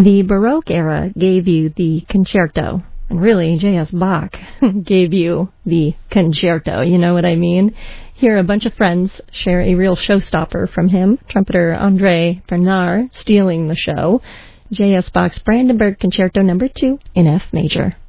The Baroque era gave you the concerto, and really, J.S. Bach gave you the concerto, you know what I mean? Here, a bunch of friends share a real showstopper from him, trumpeter André Bernard stealing the show, J.S. Bach's Brandenburg Concerto No. 2 in F major.